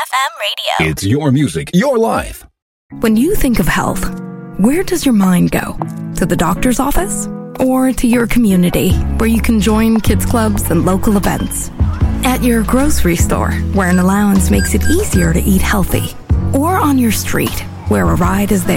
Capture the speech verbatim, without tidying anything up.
F M radio. It's your music, your life. When you think of health, where does your mind go? To the doctor's office? Or to your community, where you can join kids clubs and local events? At your grocery store, where an allowance makes it easier to eat healthy? Or on your street, where a ride is there